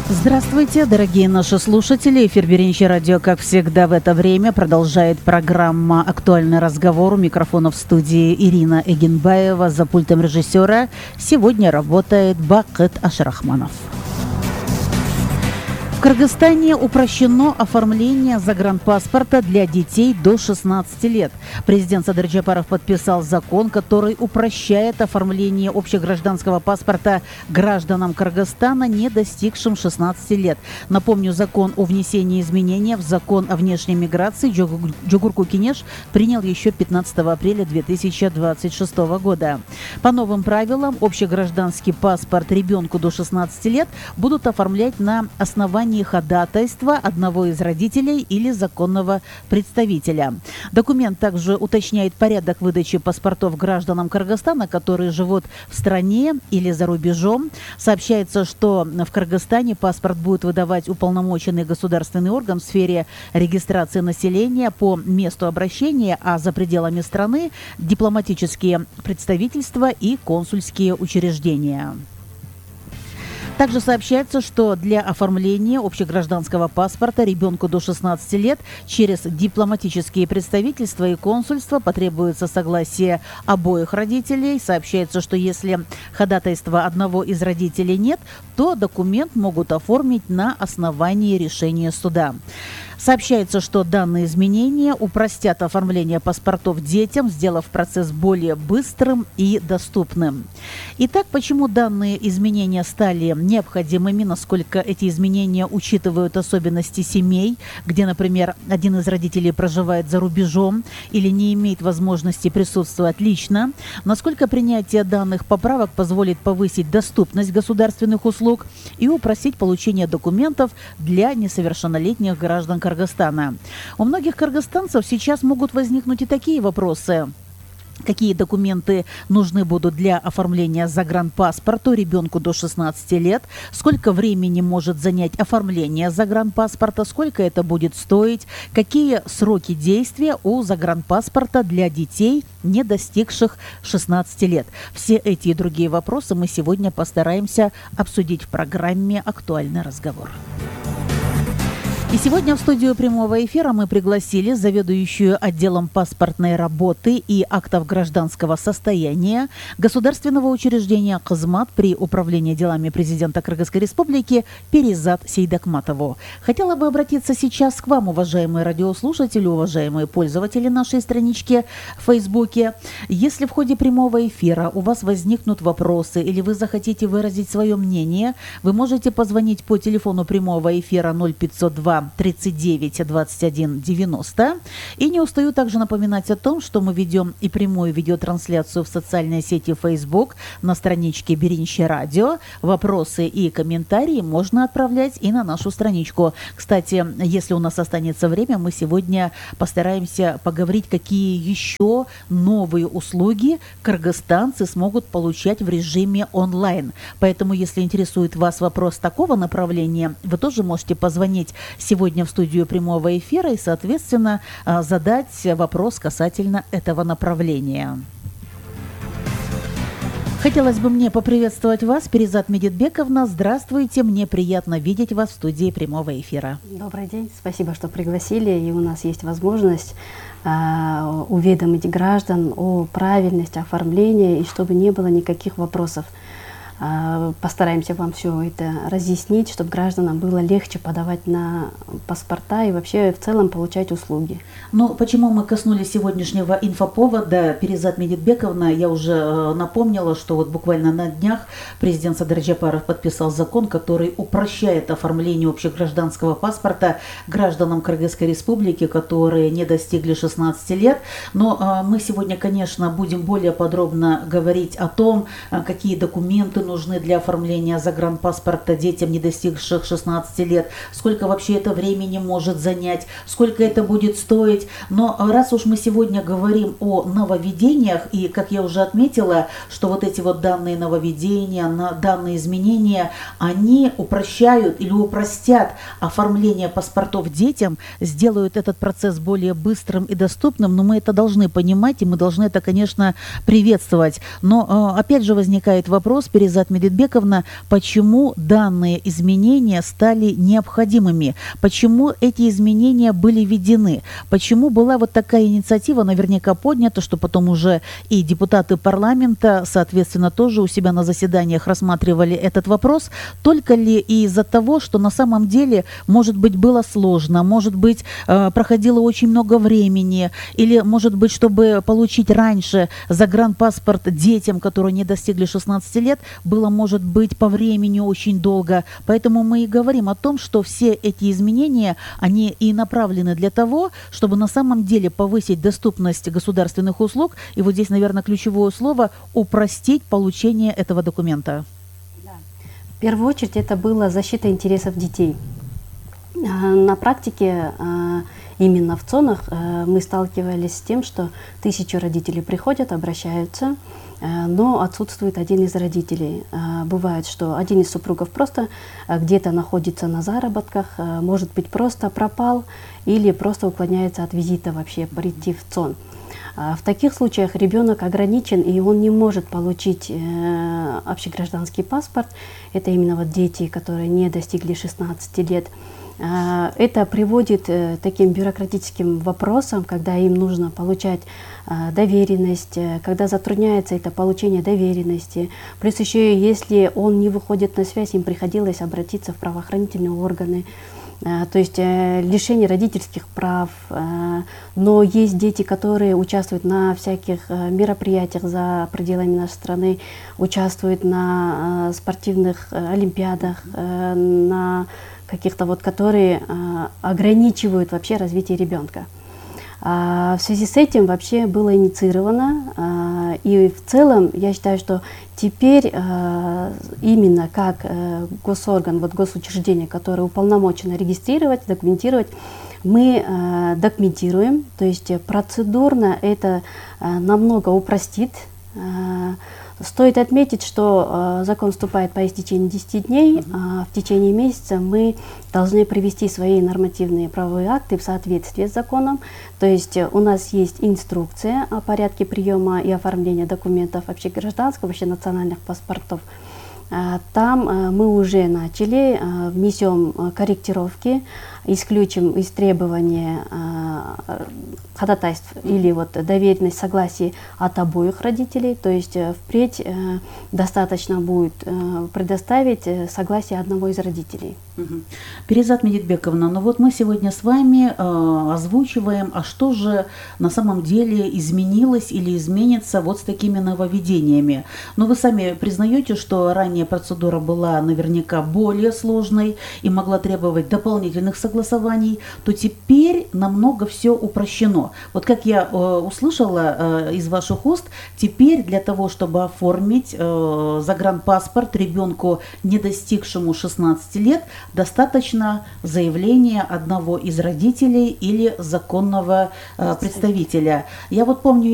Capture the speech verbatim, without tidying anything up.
Здравствуйте, дорогие наши слушатели. Эфир Беринчи радио, как всегда, в это время продолжает программа «Актуальный разговор». У микрофона в студии Ирина Эгенбаева, за пультом режиссера сегодня работает Бакыт Ашрахманов. В Кыргызстане упрощено оформление загранпаспорта для детей до шестнадцати лет. Президент Садыр Джапаров подписал закон, который упрощает оформление общегражданского паспорта гражданам Кыргызстана, не достигшим шестнадцати лет. Напомню, закон о внесении изменений в закон о внешней миграции Джугурку Кенеш принял еще пятнадцатого апреля две тысячи двадцать шестого года. По новым правилам, общегражданский паспорт ребенку до шестнадцати лет будут оформлять на основании ходатайства одного из родителей или законного представителя. Документ также уточняет порядок выдачи паспортов гражданам Кыргызстана, которые живут в стране или за рубежом. Сообщается, что в Кыргызстане паспорт будет выдавать уполномоченный государственный орган в сфере регистрации населения по месту обращения, а за пределами страны – дипломатические представительства и консульские учреждения. Также сообщается, что для оформления общегражданского паспорта ребенку до шестнадцати лет через дипломатические представительства и консульства потребуется согласие обоих родителей. Сообщается, что если ходатайства одного из родителей нет, то документ могут оформить на основании решения суда. Сообщается, что данные изменения упростят оформление паспортов детям, сделав процесс более быстрым и доступным. Итак, почему данные изменения стали необходимыми, насколько эти изменения учитывают особенности семей, где, например, один из родителей проживает за рубежом или не имеет возможности присутствовать лично, насколько принятие данных поправок позволит повысить доступность государственных услуг и упростить получение документов для несовершеннолетних граждан Кыргызстана. У многих кыргызстанцев сейчас могут возникнуть и такие вопросы. Какие документы нужны будут для оформления загранпаспорта ребенку до шестнадцати лет? Сколько времени может занять оформление загранпаспорта? Сколько это будет стоить? Какие сроки действия у загранпаспорта для детей, не достигших шестнадцати лет? Все эти и другие вопросы мы сегодня постараемся обсудить в программе «Актуальный разговор». И сегодня в студию прямого эфира мы пригласили заведующую отделом паспортной работы и актов гражданского состояния государственного учреждения «Кызмат» при Управлении делами президента Кыргызской Республики Перизат Сейдакматову. Хотела бы обратиться сейчас к вам, уважаемые радиослушатели, уважаемые пользователи нашей странички в Фейсбуке. Если в ходе прямого эфира у вас возникнут вопросы или вы захотите выразить свое мнение, вы можете позвонить по телефону прямого эфира ноль пятьсот два тридцать девять двадцать один девяносто. И не устаю также напоминать о том, что мы ведем и прямую видеотрансляцию в социальной сети Facebook на страничке Беринчи радио. Вопросы и комментарии можно отправлять и на нашу страничку. Кстати, если у нас останется время, мы сегодня постараемся поговорить, какие еще новые услуги кыргызстанцы смогут получать в режиме онлайн. Поэтому, если интересует вас вопрос такого направления, вы тоже можете позвонить сегодня в студию прямого эфира и, соответственно, задать вопрос касательно этого направления. Хотелось бы мне поприветствовать вас, Перизат Медетбековна. Здравствуйте, мне приятно видеть вас в студии прямого эфира. Добрый день, спасибо, что пригласили, и у нас есть возможность э, уведомить граждан о правильности оформления, и чтобы не было никаких вопросов. Постараемся вам все это разъяснить, чтобы гражданам было легче подавать на паспорта и вообще в целом получать услуги. Ну, почему мы коснулись сегодняшнего инфоповода, Перизат Медетбековна, я уже напомнила, что вот буквально на днях президент Садыр Джапаров подписал закон, который упрощает оформление общегражданского паспорта гражданам Кыргызской Республики, которые не достигли шестнадцати лет. Но мы сегодня, конечно, будем более подробно говорить о том, какие документы нужны для оформления загранпаспорта детям, не достигших шестнадцати лет, сколько вообще это времени может занять, сколько это будет стоить. Но раз уж мы сегодня говорим о нововведениях, и, как я уже отметила, что вот эти вот данные нововведения, данные изменения, они упрощают или упростят оформление паспортов детям, сделают этот процесс более быстрым и доступным, но мы это должны понимать, и мы должны это, конечно, приветствовать. Но опять же возникает вопрос, Перизат Перизат Медетбековна, почему данные изменения стали необходимыми? Почему эти изменения были введены? Почему была вот такая инициатива, наверняка поднята, что потом уже и депутаты парламента, соответственно, тоже у себя на заседаниях рассматривали этот вопрос? Только ли из-за того, что на самом деле, может быть, было сложно, может быть, проходило очень много времени, или, может быть, чтобы получить раньше загранпаспорт детям, которые не достигли шестнадцати лет, было, может быть, по времени очень долго. Поэтому мы и говорим о том, что все эти изменения, они и направлены для того, чтобы на самом деле повысить доступность государственных услуг. И вот здесь, наверное, ключевое слово – упростить получение этого документа. Да. В первую очередь это была защита интересов детей. На практике именно в ЦОНах мы сталкивались с тем, что тысячи родителей приходят, обращаются, но отсутствует один из родителей. Бывает, что один из супругов просто где-то находится на заработках, может быть, просто пропал или просто уклоняется от визита вообще прийти в ЦОН. В таких случаях ребенок ограничен, и он не может получить общегражданский паспорт. Это именно вот дети, которые не достигли шестнадцати лет. Это приводит к таким бюрократическим вопросам, когда им нужно получать доверенность, когда затрудняется это получение доверенности. Плюс еще, если он не выходит на связь, им приходилось обратиться в правоохранительные органы. То есть лишение родительских прав. Но есть дети, которые участвуют на всяких мероприятиях за пределами нашей страны, участвуют на спортивных олимпиадах, на каких-то вот, которые ограничивают вообще развитие ребенка. В связи с этим вообще было инициировано, и в целом я считаю, что теперь именно как госорган, вот госучреждение, которое уполномочено регистрировать, документировать, мы документируем, то есть процедурно это намного упростит. Стоит отметить, что э, закон вступает по истечении десяти дней, mm-hmm. а в течение месяца мы должны привести свои нормативные правовые акты в соответствии с законом. То есть э, у нас есть инструкция о порядке приема и оформления документов общегражданского, вообще национальных паспортов. Э, там э, мы уже начали, э, внесем э, корректировки, исключим из требования э, ходатайств или вот доверенность согласия от обоих родителей, то есть э, впредь э, достаточно будет э, предоставить э, согласие одного из родителей. Угу. Перизат Медетбековна, ну вот мы сегодня с вами э, озвучиваем, а что же на самом деле изменилось или изменится вот с такими нововведениями. Но вы сами признаете, что ранее процедура была наверняка более сложной и могла требовать дополнительных согласований, то теперь намного все упрощено. Вот как я э, услышала э, из ваших уст, теперь для того, чтобы оформить э, загранпаспорт ребенку, не достигшему шестнадцати лет, достаточно заявления одного из родителей или законного э, представителя. Я вот помню,